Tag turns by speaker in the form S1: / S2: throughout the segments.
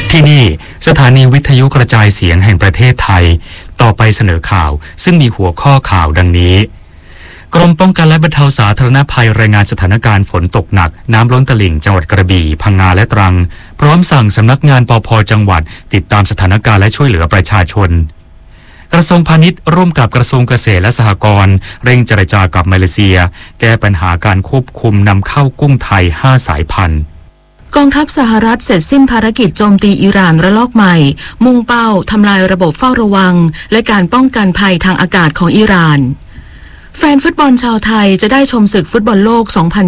S1: ที่นี่สถานีวิทยุกระจายเสียงแห่งประเทศไทยต่อไปเสนอข่าวซึ่งมีหัวข้อข่าวดังนี้กรมป้องกันและบรรเทาสาธารณภัยรายงานสถานการณ์ฝนตกหนักน้ำล้นตลิ่งจังหวัดกระบี่พังงาและตรังพร้อมสั่งสำนักงานปภ.จังหวัดติดตามสถานการณ์และช่วยเหลือประชาชนกระทรวงพาณิชย์ร่วมกับกระทรวงเกษตรและสหกรณ์เร่งเจรจากับมาเลเซียแก้ปัญหาการควบคุมนำเข้ากุ้งไทย5สายพันธุ์
S2: กองทัพสหรัฐเสร็จสิ้นภารกิจโจมตีอิหร่านระลอกใหม่มุ่งเป้าทำลายระบบเฝ้าระวังและการป้องกันภัยทางอากาศของอิหร่านแฟนฟุตบอลชาวไทยจะได้ชมศึกฟุตบอลโลก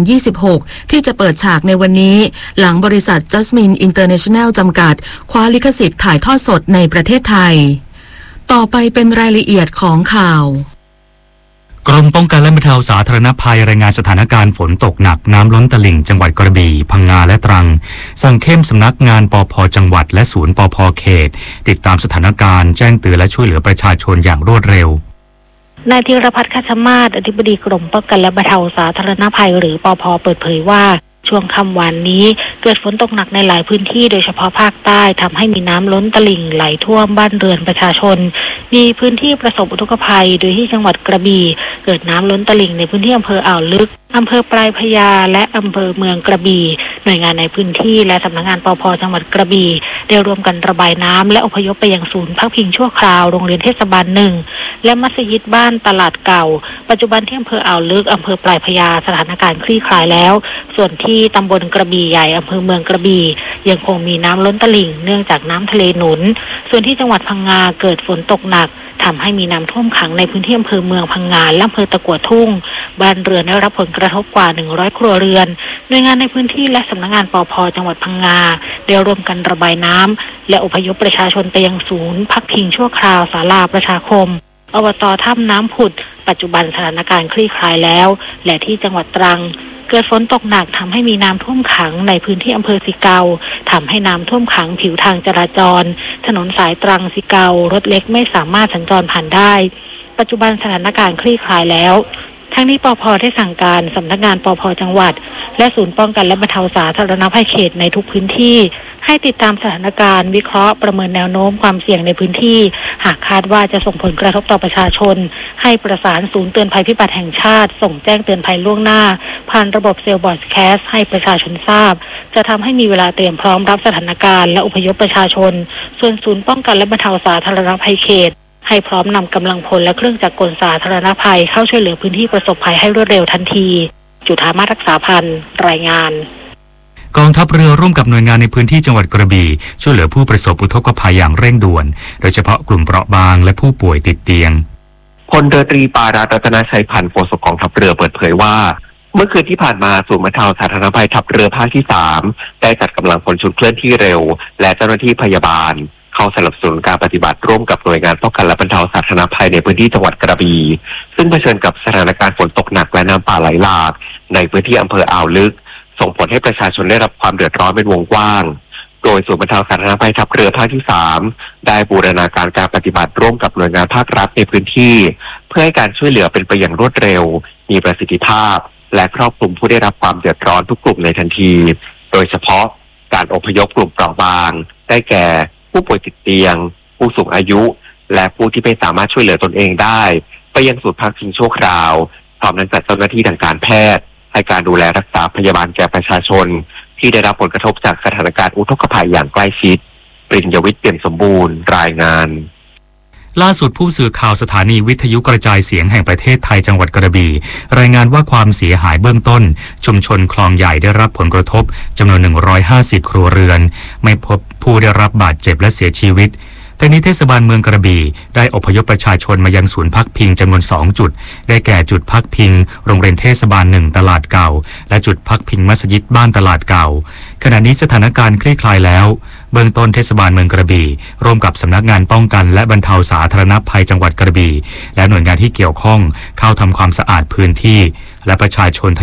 S2: 2026 ที่จะเปิดฉากในวันนี้หลังบริษัท Jasmine International จำกัดคว้าลิขสิทธิ์ถ่ายทอดสดในประเทศไทยต่อไปเป็นรายละเอียดของข่าว
S1: กรมป้องกันและบรรเทาสาธารณภัยรายงานสถานการณ์ฝนตกหนักน้ำล้นตลิ่งจังหวัดกระบี่พังงาและตรังสั่งเข้มสำนักงานปภ.จังหวัดและศูนย์ปภ.เขตติดตามสถานการณ์แจ้งเตือนและช่วยเหลือประชาชนอย่างรวดเร็วน
S3: ายธีรพัฒน์ คัชมาศอธิบดีกรมป้องกันและบรรเทาสาธารณภัยหรือปภ.เปิดเผยว่าช่วงค่ำวันนี้เกิดฝนตกหนักในหลายพื้นที่โดยเฉพาะภาคใต้ทำให้มีน้ำล้นตลิ่งไหลท่วมบ้านเรือนประชาชนมีพื้นที่ประสบอุทกภัยโดยที่จังหวัดกระบี่เกิดน้ำล้นตลิ่งในพื้นที่อำเภออ่าวลึกอำเภอปลายพญาและอำเภอเมืองกระบี่หน่วยงานในพื้นที่และสำนักงานปภ.จังหวัดกระบี่ได้ร่วมกันระบายน้ำและอพยพไปยังศูนย์พักพิงชั่วคราวโรงเรียนเทศบาล1และมัสยิดบ้านตลาดเก่าปัจจุบันที่อำเภออ่าวลึกอำเภอปลายพญาสถานการณ์คลี่คลายแล้วส่วนที่ตำบลกระบี่ใหญ่อำเภอเมืองกระบี่ยังคงมีน้ำล้นตลิ่งเนื่องจากน้ำทะเลหนุนส่วนที่จังหวัดพังงาเกิดฝนตกหนักทำให้มีน้ำท่วมขังในพื้นที่อำเภอเมืองพังงาและอำเภอตะกั่วทุ่งบ้านเรือนได้รับผลกระทบกว่า100ครัวเรือนหน่วยงานในพื้นที่และสำนักงานปภ.จังหวัดพังงาได้ร่วมกันระบายน้ำและอพยพประชาชนไปยังศูนย์พักพิงชั่วคราวศาลาประชาคมอบต.ถ้ำน้ำผุดปัจจุบันสถานการณ์คลี่คลายแล้วและที่จังหวัดตรังเกิดฝนตกหนักทำให้มีน้ำท่วมขังในพื้นที่อำเภอสิเกาทำให้น้ำท่วมขังผิวทางจราจรถนนสายตรังสิเการถเล็กไม่สามารถสัญจรผ่านได้ปัจจุบันสถานการณ์คลี่คลายแล้วทั้งนี้ปภ.ได้สั่งการสำนักงานปภ.จังหวัดและศูนย์ป้องกันและบรรเทาสาธารณภัยเขตในทุกพื้นที่ให้ติดตามสถานการณ์วิเคราะห์ประเมินแนวโน้มความเสี่ยงในพื้นที่หากคาดว่าจะส่งผลกระทบต่อประชาชนให้ประสานศูนย์เตือนภัยพิบัติแห่งชาติส่งแจ้งเตือนภัยล่วงหน้าผ่านระบบเซลล์บอดแคสต์ให้ประชาชนทราบจะทำให้มีเวลาเตรียมพร้อมรับสถานการณ์และอพยพประชาชนส่วนศูนย์ป้องกันและบรรเทาสาธารณภัยเขตให้พร้อมนำกำลังพลและเครื่องจักรกลสาธารณภัยเข้าช่วยเหลือพื้นที่ประสบภัยให้รวดเร็วทันทีจุฑามาศ รักษาพันธ์รายงาน
S1: กองทัพเรือร่วมกับหน่วยงานในพื้นที่จังหวัดกระบี่ช่วยเหลือผู้ประสบอุทกภัยอย่างเร่งด่วนโดยเฉพาะกลุ่มเปราะบางและผู้ป่วยติดเตียง
S4: พลเรือตรีปารารัตนชัยพันธ์โฆษกกองทัพเรือเปิดเผยว่าเมื่อคืนที่ผ่านมาศูนย์บรรเทาสาธารณภัยทัพเรือภาคที่3ได้จัดกำลังพลชุดเคลื่อนที่เร็วและเจ้าหน้าที่พยาบาลเข้าสนับสนุนการปฏิบัติร่วมกับหน่วยงานป้องกันและบรรเทาสาธารณภัยในพื้นที่จังหวัดกระบี่ซึ่งเผชิญกับสถานการณ์ฝนตกหนักและน้ำป่าไหลหลากในพื้นที่อำเภออ่าวลึกส่งผลให้ประชาชนได้รับความเดือดร้อนเป็นวงกว้างโดยศูนย์บรรเทาสาธารณภัยทัพเรือภาคที่3ได้บูรณาการการปฏิบัติร่วมกับหน่วยงานภาครัฐในพื้นที่เพื่อให้การช่วยเหลือเป็นไปอย่างรวดเร็วมีประสิทธิภาพและครอบคลุมผู้ได้รับความเดือดร้อนทุกกลุ่มในทันทีโดยเฉพาะการอพยพกลุ่มเปราะบางได้แก่ผู้ป่วยติดเตียงผู้สูงอายุและผู้ที่ไม่สามารถช่วยเหลือตนเองได้ไปยังศูนย์พักพิงชั่วคราวพร้อมทั้งจัดเจ้าหน้าที่ทางการแพทย์ให้การดูแลรักษาพยาบาลแก่ประชาชนที่ได้รับผลกระทบจากสถานการณ์อุทกภัยอย่างใกล้ชิดปริญญวิทย์ เปี่ยมสมบูรณ์รายงาน
S1: ล่าสุดผู้สื่อข่าวสถานีวิทยุกระจายเสียงแห่งประเทศไทยจังหวัดกระบี่รายงานว่าความเสียหายเบื้องต้นชุมชนคลองใหญ่ได้รับผลกระทบจำนวน150ครัวเรือนไม่พบผู้ได้รับบาดเจ็บและเสียชีวิตแต่นี้เทศบาลเมืองกระบี่ได้อพยพประชาชนมายังศูนย์พักพิงจำนวน2จุดได้แก่จุดพักพิงโรงเรียนเทศบาล1ตลาดเก่าและจุดพักพิงมัสยิดบ้านตลาดเก่าขณะนี้สถานการณ์คลี่คลายแล้วเบื้องต้นเทศบาลเมืองกระบี่ร่วมกับสำนักงานป้องกันและบรรเทาสาธารณภัยจังหวัดกระบี่และหน่วยงานที่เกี่ยวข้องเข้าทำความสะอาดพื้นที่และประชาชน